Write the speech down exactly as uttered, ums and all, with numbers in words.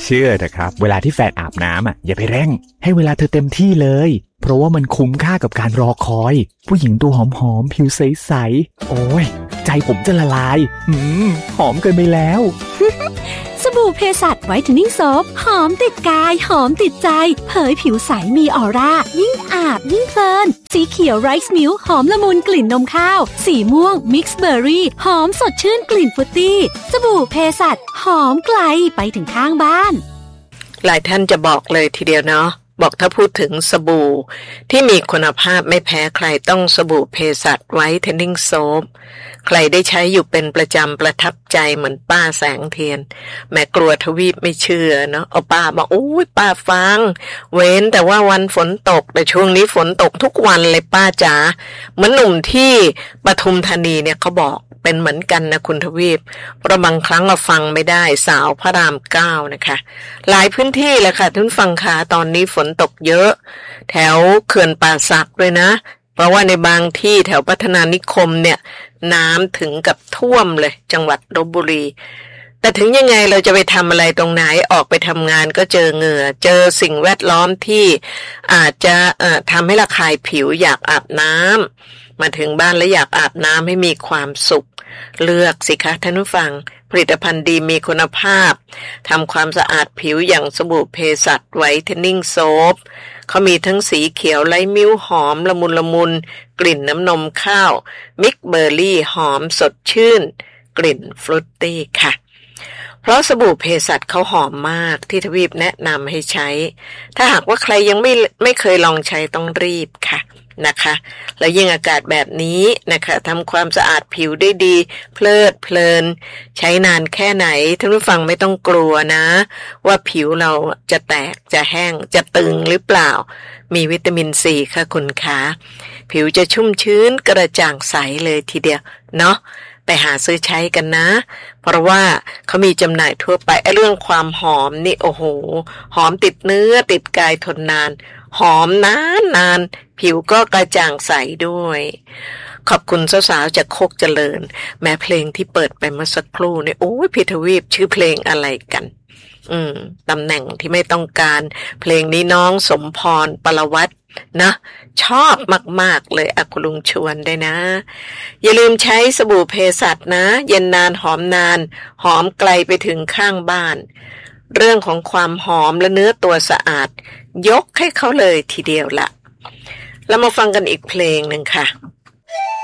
เชื่อเถอะครับเวลาที่แฟนอาบน้ำอ่ะอย่าไปเร่งให้เวลาเธอเต็มที่เลยเพราะว่ามันคุ้มค่ากับการรอคอยผู้หญิงตัวหอมๆผิวใสๆโอ้ยใจผมจะละลายอืมหอมเกินไปแล้วสบู่เพสัชไวท์เทนนิ่งโซฟหอมติดกายหอมติดใจเผยผิวใสมีออร่ายิ่งอาบยิ่งเพลินสีเขียวไรซ์มิลค์หอมละมุนกลิ่นนมข้าวสีม่วงมิกซ์เบอร์รี่หอมสดชื่นกลิ่นฟรุตตี้สบู่เพสัชหอมไกลไปถึงข้างบ้านหลายท่านจะบอกเลยทีเดียวเนาะบอกถ้าพูดถึงสบู่ที่มีคุณภาพไม่แพ้ใครต้องสบู่เพสัชไวท์เทนนิ่งโซฟใครได้ใช้อยู่เป็นประจำประทับใจเหมือนป้าแสงเทียนแม่กลัวทวีปไม่เชื่อเนาะเอาป้าบอกโอ้ยป้าฟังเว้นแต่ว่าวันฝนตกแต่ช่วงนี้ฝนตกทุกวันเลยป้าจ๋าเหมือนหนุ่มที่ปทุมธานีเนี่ยเขาบอกเป็นเหมือนกันนะคุณทวีปเพราะบางครั้งเราฟังไม่ได้สาวพระรามเก้านะคะหลายพื้นที่เลยค่ะทุกฟังค่ะตอนนี้ฝนตกเยอะแถวเขื่อนป่าสักด้วยนะเพราะว่าในบางที่แถวพัฒนานิคมเนี่ยน้ำถึงกับท่วมเลยจังหวัดลพบุรีแต่ถึงยังไงเราจะไปทำอะไรตรงไหนออกไปทำงานก็เจอเหงื่อเจอสิ่งแวดล้อมที่อาจจะเอ่อทำให้ระคายผิวอยากอาบน้ำมาถึงบ้านแล้วอยากอาบน้ำให้มีความสุขเลือกสิคะท่านผู้ฟังผลิตภัณฑ์ดีมีคุณภาพทำความสะอาดผิวอย่างสบู่เพสัชไวท์เทนนิ่งโซฟเขามีทั้งสีเขียวไร้มิ้วหอมละมุนละมุนกลิ่นน้ำนมข้าวมิกเบอร์รี่หอมสดชื่นกลิ่นฟรุตตี้ค่ะเพราะสบู่เพสัชเขาหอมมากที่ทวีปแนะนำให้ใช้ถ้าหากว่าใครยังไม่ไม่เคยลองใช้ต้องรีบค่ะนะคะแล้วยิ่งอากาศแบบนี้นะคะทำความสะอาดผิวได้ดีเพลิดเพลินใช้นานแค่ไหนท่านผู้ฟังไม่ต้องกลัวนะว่าผิวเราจะแตกจะแห้งจะตึงหรือเปล่ามีวิตามินซีค่ะคุณคะผิวจะชุ่มชื้นกระจ่างใสเลยทีเดียวเนาะไปหาซื้อใช้กันนะเพราะว่าเขามีจำหน่ายทั่วไปไอ้เรื่องความหอมนี่โอ้โหหอมติดเนื้อติดกายทนนานหอมนานนานผิวก็กระจ่างใสด้วยขอบคุณสาวๆจากโคกเจริญแม้เพลงที่เปิดไปเมื่อสักครู่เนี่ยโอ้ยพิทวีปชื่อเพลงอะไรกันอืมตำแหน่งที่ไม่ต้องการเพลงนี้น้องสมพรปรวัตรนะชอบมากๆเลยอะคุณลุงชวนได้นะอย่าลืมใช้สบู่เพสัชนะเย็นนานหอมนานหอมไกลไปถึงข้างบ้านเรื่องของความหอมและเนื้อตัวสะอาดยกให้เขาเลยทีเดียวละแล้วมาฟังกันอีกเพลงหนึ่งค่ะ